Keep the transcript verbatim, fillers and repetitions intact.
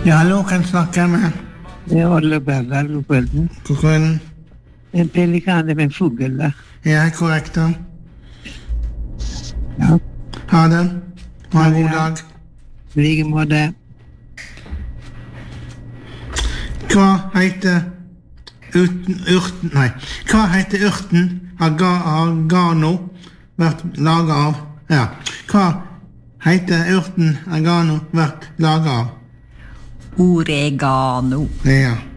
Ja, hallo, kan jeg snakke med? Det er Olle Berger, god kvelden. God kvelden. En pelikan er en fugl, da. Ja, korrekt da. Ja. Ha det. Ha en god Ja. dag. I like måte. Hva heter uten, urten, nei, hva heter urten aga, agano vært laget av? Ja, hva heter urten agano vært laget av? Oregano. Ja.